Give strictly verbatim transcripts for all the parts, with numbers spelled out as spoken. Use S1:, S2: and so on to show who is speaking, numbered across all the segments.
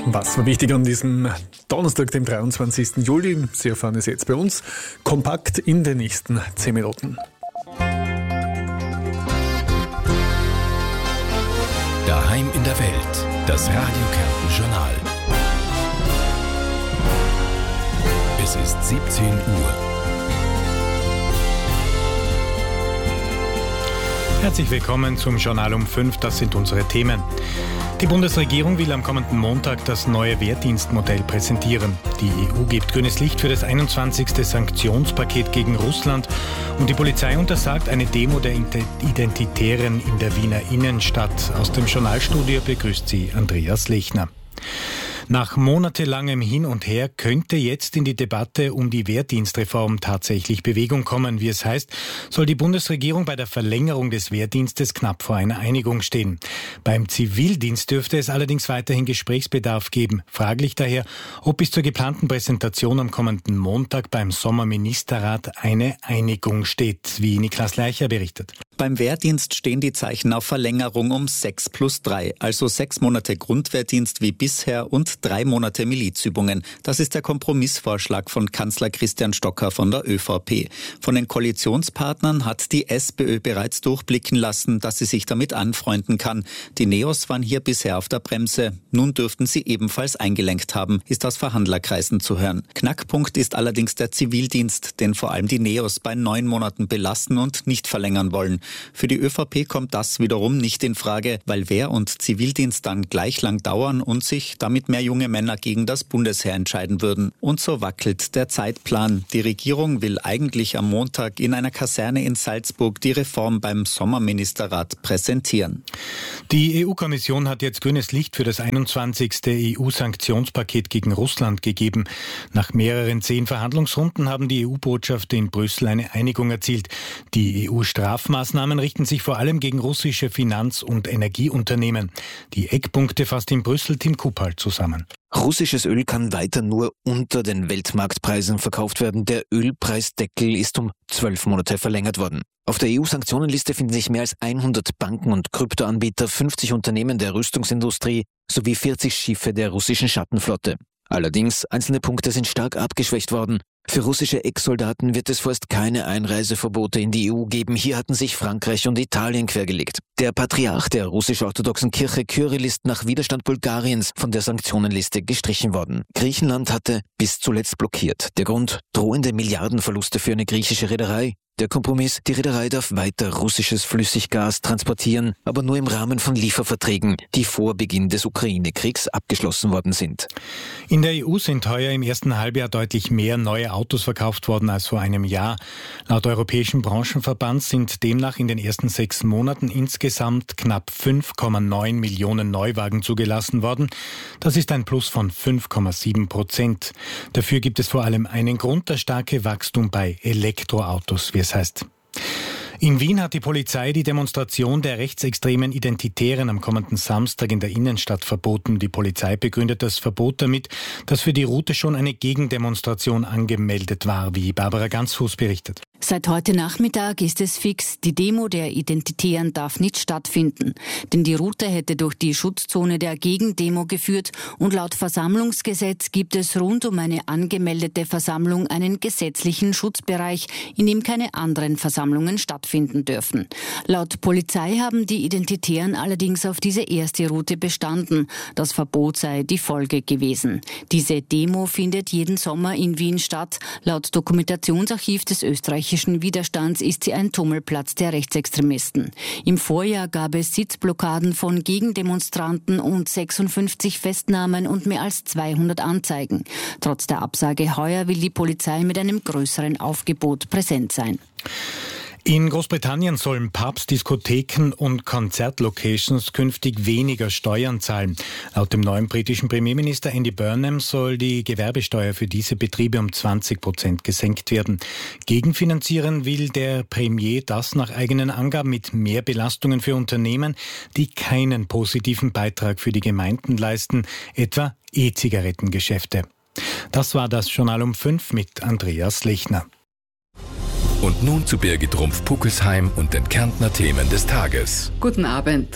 S1: Was war wichtig an diesem Donnerstag, dem dreiundzwanzigsten Juli? Sie erfahren es jetzt bei uns kompakt in den nächsten zehn Minuten.
S2: Daheim in der Welt, das Radio Kärnten Journal. Es ist siebzehn Uhr.
S3: Herzlich willkommen zum Journal um fünf, das sind unsere Themen. Die Bundesregierung will am kommenden Montag das neue Wehrdienstmodell präsentieren. Die E U gibt grünes Licht für das einundzwanzigste Sanktionspaket gegen Russland und die Polizei untersagt eine Demo der Identitären in der Wiener Innenstadt. Aus dem Journalstudio begrüßt sie Andreas Lechner. Nach monatelangem Hin und Her könnte jetzt in die Debatte um die Wehrdienstreform tatsächlich Bewegung kommen. Wie es heißt, soll die Bundesregierung bei der Verlängerung des Wehrdienstes knapp vor einer Einigung stehen. Beim Zivildienst dürfte es allerdings weiterhin Gesprächsbedarf geben. Fraglich daher, ob bis zur geplanten Präsentation am kommenden Montag beim Sommerministerrat eine Einigung steht, wie Niklas Leicher berichtet.
S4: Beim Wehrdienst stehen die Zeichen auf Verlängerung um sechs plus drei, also sechs Monate Grundwehrdienst wie bisher und drei Monate Milizübungen. Das ist der Kompromissvorschlag von Kanzler Christian Stocker von der ÖVP. Von den Koalitionspartnern hat die SPÖ bereits durchblicken lassen, dass sie sich damit anfreunden kann. Die Neos waren hier bisher auf der Bremse. Nun dürften sie ebenfalls eingelenkt haben, ist aus Verhandlerkreisen zu hören. Knackpunkt ist allerdings der Zivildienst, den vor allem die Neos bei neun Monaten belassen und nicht verlängern wollen. Für die ÖVP kommt das wiederum nicht in Frage, weil Wehr- und Zivildienst dann gleich lang dauern und sich damit mehr junge Männer gegen das Bundesheer entscheiden würden. Und so wackelt der Zeitplan. Die Regierung will eigentlich am Montag in einer Kaserne in Salzburg die Reform beim Sommerministerrat präsentieren.
S3: Die E U-Kommission hat jetzt grünes Licht für das einundzwanzigste E U-Sanktionspaket gegen Russland gegeben. Nach mehreren zehn Verhandlungsrunden haben die E U-Botschafter in Brüssel eine Einigung erzielt. Die E U-Strafmaßnahmen richten sich vor allem gegen russische Finanz- und Energieunternehmen. Die Eckpunkte fasst in Brüssel Tim Kuppal zusammen.
S5: Russisches Öl kann weiter nur unter den Weltmarktpreisen verkauft werden. Der Ölpreisdeckel ist um zwölf Monate verlängert worden. Auf der E U-Sanktionenliste finden sich mehr als hundert Banken und Kryptoanbieter, fünfzig Unternehmen der Rüstungsindustrie sowie vierzig Schiffe der russischen Schattenflotte. Allerdings, einzelne Punkte sind stark abgeschwächt worden. Für russische Ex-Soldaten wird es vorerst keine Einreiseverbote in die E U geben. Hier hatten sich Frankreich und Italien quergelegt. Der Patriarch der russisch-orthodoxen Kirche Kyrill ist nach Widerstand Bulgariens von der Sanktionenliste gestrichen worden. Griechenland hatte bis zuletzt blockiert. Der Grund: drohende Milliardenverluste für eine griechische Reederei. Der Kompromiss: die Reederei darf weiter russisches Flüssiggas transportieren, aber nur im Rahmen von Lieferverträgen, die vor Beginn des Ukraine-Kriegs abgeschlossen worden sind.
S3: In der E U sind heuer im ersten Halbjahr deutlich mehr neue Autos verkauft worden als vor einem Jahr. Laut Europäischen Branchenverband sind demnach in den ersten sechs Monaten insgesamt knapp fünf Komma neun Millionen Neuwagen zugelassen worden. Das ist ein Plus von fünf Komma sieben Prozent. Dafür gibt es vor allem einen Grund: das starke Wachstum bei Elektroautos, wie es heißt. In Wien hat die Polizei die Demonstration der rechtsextremen Identitären am kommenden Samstag in der Innenstadt verboten. Die Polizei begründet das Verbot damit, dass für die Route schon eine Gegendemonstration angemeldet war, wie Barbara Gansfuß berichtet.
S6: Seit heute Nachmittag ist es fix, die Demo der Identitären darf nicht stattfinden. Denn die Route hätte durch die Schutzzone der Gegendemo geführt und laut Versammlungsgesetz gibt es rund um eine angemeldete Versammlung einen gesetzlichen Schutzbereich, in dem keine anderen Versammlungen stattfinden dürfen. Laut Polizei haben die Identitären allerdings auf diese erste Route bestanden. Das Verbot sei die Folge gewesen. Diese Demo findet jeden Sommer in Wien statt. Laut Dokumentationsarchiv des österreichischen Widerstands ist sie ein Tummelplatz der Rechtsextremisten. Im Vorjahr gab es Sitzblockaden von Gegendemonstranten und sechsundfünfzig Festnahmen und mehr als zweihundert Anzeigen. Trotz der Absage heuer will die Polizei mit einem größeren Aufgebot präsent sein.
S3: In Großbritannien sollen Pubs, Diskotheken und Konzertlocations künftig weniger Steuern zahlen. Laut dem neuen britischen Premierminister Andy Burnham soll die Gewerbesteuer für diese Betriebe um zwanzig Prozent gesenkt werden. Gegenfinanzieren will der Premier das nach eigenen Angaben mit mehr Belastungen für Unternehmen, die keinen positiven Beitrag für die Gemeinden leisten, etwa E-Zigarettengeschäfte. Das war das Journal um fünf mit Andreas Lechner.
S2: Und nun zu Birgit Rumpf-Puckelsheim und den Kärntner Themen des Tages.
S7: Guten Abend.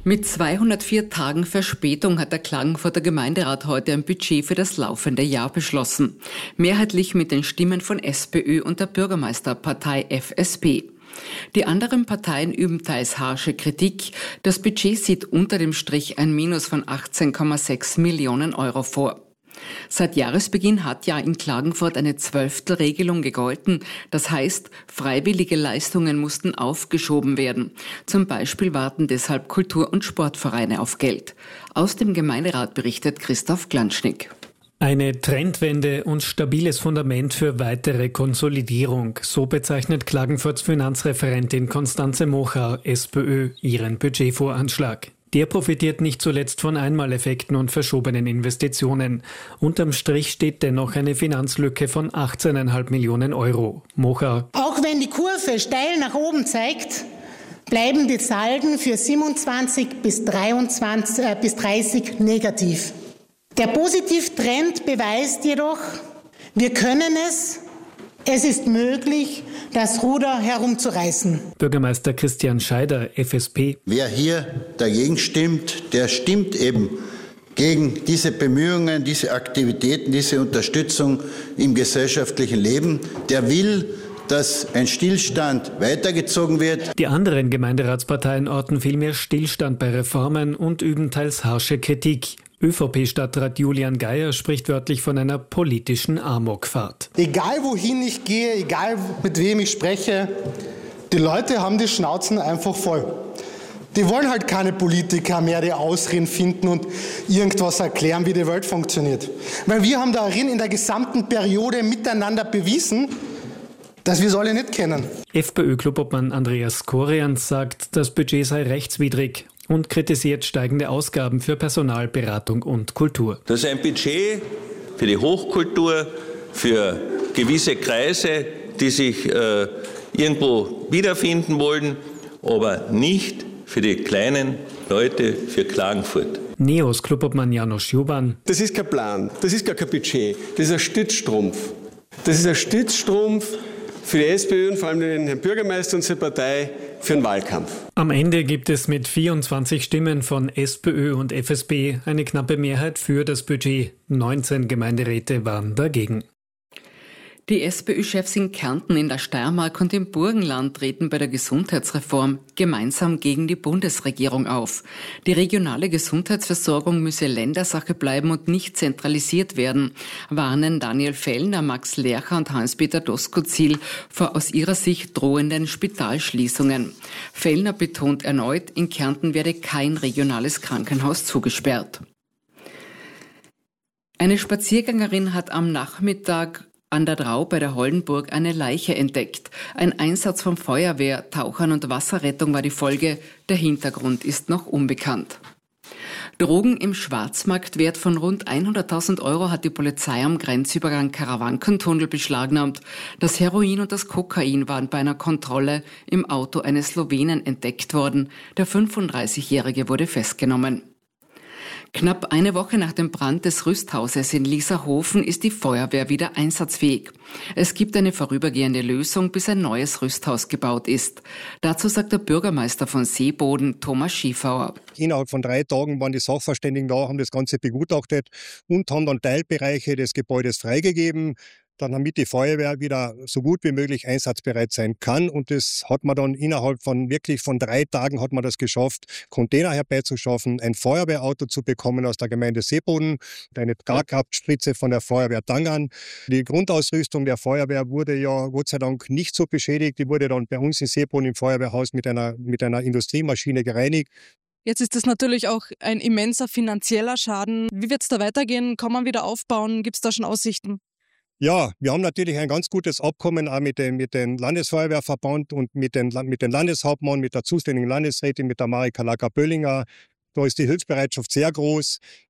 S7: Mit zweihundertvier Tagen Verspätung hat der Klagenfurter Gemeinderat heute ein Budget für das laufende Jahr beschlossen. Mehrheitlich mit den Stimmen von SPÖ und der Bürgermeisterpartei F S P. Die anderen Parteien üben teils harsche Kritik. Das Budget sieht unter dem Strich ein Minus von achtzehn Komma sechs Millionen Euro vor. Seit Jahresbeginn hat ja in Klagenfurt eine Zwölftelregelung gegolten. Das heißt, freiwillige Leistungen mussten aufgeschoben werden. Zum Beispiel warten deshalb Kultur- und Sportvereine auf Geld. Aus dem Gemeinderat berichtet Christoph Glanschnick.
S1: Eine Trendwende und stabiles Fundament für weitere Konsolidierung. So bezeichnet Klagenfurts Finanzreferentin Constanze Mochar, SPÖ, ihren Budgetvoranschlag. Der profitiert nicht zuletzt von Einmaleffekten und verschobenen Investitionen. Unterm Strich steht dennoch eine Finanzlücke von achtzehn Komma fünf Millionen Euro. Mochar.
S8: Auch wenn die Kurve steil nach oben zeigt, bleiben die Salden für siebenundzwanzig bis dreiundzwanzig, äh, bis dreißig negativ. Der Positivtrend beweist jedoch, wir können es. Es ist möglich, das Ruder herumzureißen.
S1: Bürgermeister Christian Scheider, F S P.
S9: Wer hier dagegen stimmt, der stimmt eben gegen diese Bemühungen, diese Aktivitäten, diese Unterstützung im gesellschaftlichen Leben. Der will, dass ein Stillstand weitergezogen wird.
S1: Die anderen Gemeinderatsparteien orten vielmehr Stillstand bei Reformen und üben teils harsche Kritik. ÖVP-Stadtrat Julian Geier spricht wörtlich von einer politischen Amokfahrt.
S10: Egal wohin ich gehe, egal mit wem ich spreche, die Leute haben die Schnauzen einfach voll. Die wollen halt keine Politiker mehr, die Ausreden finden und irgendwas erklären, wie die Welt funktioniert. Weil wir haben darin in der gesamten Periode miteinander bewiesen, dass wir es alle nicht kennen.
S1: FPÖ-Clubobmann Andreas Korians sagt, das Budget sei rechtswidrig und kritisiert steigende Ausgaben für Personal, Beratung und Kultur.
S11: Das ist ein Budget für die Hochkultur, für gewisse Kreise, die sich äh, irgendwo wiederfinden wollen, aber nicht für die kleinen Leute, für Klagenfurt.
S1: Neos Clubobmann Janusz Juban.
S12: Das ist kein Plan, das ist gar kein Budget, das ist ein Stützstrumpf. Das ist ein Stützstrumpf für die SPÖ und vor allem den Herrn Bürgermeister und seine Partei für den Wahlkampf.
S1: Am Ende gibt es mit vierundzwanzig Stimmen von SPÖ und F S P eine knappe Mehrheit für das Budget. neunzehn Gemeinderäte waren dagegen.
S7: Die SPÖ-Chefs in Kärnten, in der Steiermark und im Burgenland treten bei der Gesundheitsreform gemeinsam gegen die Bundesregierung auf. Die regionale Gesundheitsversorgung müsse Ländersache bleiben und nicht zentralisiert werden, warnen Daniel Fellner, Max Lercher und Hans-Peter Doskozil vor aus ihrer Sicht drohenden Spitalschließungen. Fellner betont erneut, in Kärnten werde kein regionales Krankenhaus zugesperrt. Eine Spaziergängerin hat am Nachmittag an der Drau bei der Holdenburg eine Leiche entdeckt. Ein Einsatz von Feuerwehr, Tauchern und Wasserrettung war die Folge. Der Hintergrund ist noch unbekannt. Drogen im Schwarzmarktwert von rund hunderttausend Euro hat die Polizei am Grenzübergang Karawankentunnel beschlagnahmt. Das Heroin und das Kokain waren bei einer Kontrolle im Auto eines Slowenen entdeckt worden. Der fünfunddreißigjährige wurde festgenommen. Knapp eine Woche nach dem Brand des Rüsthauses in Lieserhofen ist die Feuerwehr wieder einsatzfähig. Es gibt eine vorübergehende Lösung, bis ein neues Rüsthaus gebaut ist. Dazu sagt der Bürgermeister von Seeboden, Thomas Schiefauer.
S13: Innerhalb von drei Tagen waren die Sachverständigen da, haben das Ganze begutachtet und haben dann Teilbereiche des Gebäudes freigegeben. Dann damit die Feuerwehr wieder so gut wie möglich einsatzbereit sein kann. Und das hat man dann innerhalb von wirklich von drei Tagen hat man das geschafft, Container herbeizuschaffen, ein Feuerwehrauto zu bekommen aus der Gemeinde Seeboden, eine Tragkraftspritze von der Feuerwehr Dangan. Die Grundausrüstung der Feuerwehr wurde ja Gott sei Dank nicht so beschädigt. Die wurde dann bei uns in Seeboden im Feuerwehrhaus mit einer, mit einer Industriemaschine gereinigt.
S14: Jetzt ist das natürlich auch ein immenser finanzieller Schaden. Wie wird es da weitergehen? Kann man wieder aufbauen? Gibt es da schon Aussichten?
S13: Ja, wir haben natürlich ein ganz gutes Abkommen auch mit dem, mit dem Landesfeuerwehrverband und mit den, mit den Landeshauptmann, mit der zuständigen Landesrätin, mit der Marika Lacker-Böllinger. Da ist die Hilfsbereitschaft sehr groß.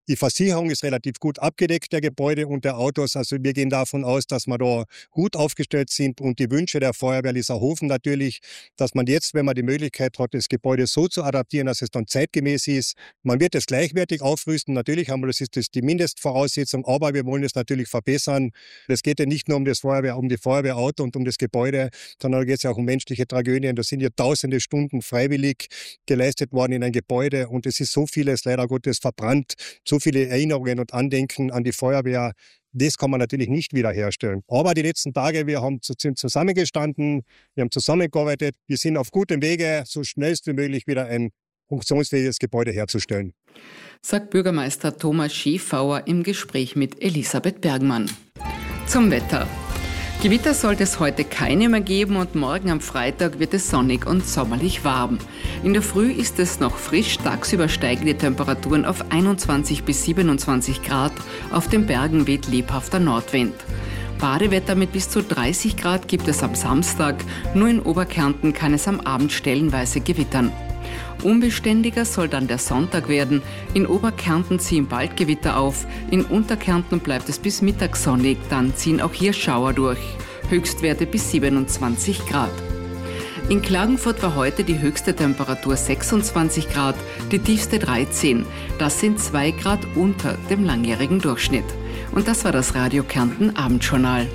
S13: Die Versicherung ist relativ gut abgedeckt, der Gebäude und der Autos. Also wir gehen davon aus, dass wir da gut aufgestellt sind. Und die Wünsche der Feuerwehr Lissauhofen natürlich, dass man jetzt, wenn man die Möglichkeit hat, das Gebäude so zu adaptieren, dass es dann zeitgemäß ist. Man wird es gleichwertig aufrüsten. Natürlich haben wir, das ist das die Mindestvoraussetzung, aber wir wollen es natürlich verbessern. Es geht ja nicht nur um das Feuerwehr, um die Feuerwehrauto und um das Gebäude, sondern da geht es ja auch um menschliche Tragödien. Da sind ja tausende Stunden freiwillig geleistet worden in ein Gebäude und es ist so vieles leider Gottes verbrannt. So viele Erinnerungen und Andenken an die Feuerwehr, das kann man natürlich nicht wiederherstellen. Aber die letzten Tage, wir haben zusammengestanden, wir haben zusammengearbeitet, wir sind auf gutem Wege, so schnellst wie möglich wieder ein funktionsfähiges Gebäude herzustellen.
S7: Sagt Bürgermeister Thomas Schiefauer im Gespräch mit Elisabeth Bergmann. Zum Wetter. Gewitter sollte es heute keine mehr geben und morgen am Freitag wird es sonnig und sommerlich warm. In der Früh ist es noch frisch, tagsüber steigen die Temperaturen auf einundzwanzig bis siebenundzwanzig Grad, auf den Bergen weht lebhafter Nordwind. Badewetter mit bis zu dreißig Grad gibt es am Samstag, nur in Oberkärnten kann es am Abend stellenweise gewittern. Unbeständiger soll dann der Sonntag werden. In Oberkärnten ziehen bald Gewitter auf, in Unterkärnten bleibt es bis Mittag sonnig, dann ziehen auch hier Schauer durch. Höchstwerte bis siebenundzwanzig Grad. In Klagenfurt war heute die höchste Temperatur sechsundzwanzig Grad, die tiefste dreizehn. Das sind zwei Grad unter dem langjährigen Durchschnitt. Und das war das Radio Kärnten Abendjournal.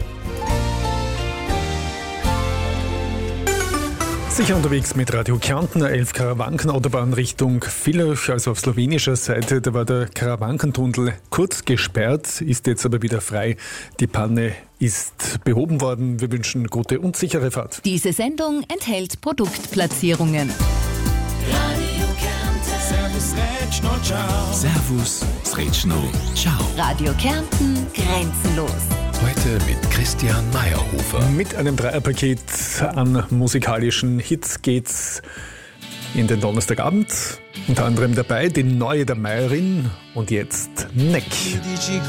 S3: Sicher unterwegs mit Radio Kärnten, elf Karawankenautobahn Richtung Villach, also auf slowenischer Seite. Da war der Karawankentunnel kurz gesperrt, ist jetzt aber wieder frei. Die Panne ist behoben worden. Wir wünschen gute und sichere Fahrt.
S15: Diese Sendung enthält Produktplatzierungen.
S2: Radio Kärnten. Servus, Rätschno, ciao. Servus, Rätschno, ciao.
S15: Radio Kärnten, grenzenlos.
S2: Heute mit Christian Meyerhofer.
S3: Mit einem Dreierpaket an musikalischen Hits geht's in den Donnerstagabend. Unter anderem dabei die neue der Meierin und jetzt Neck.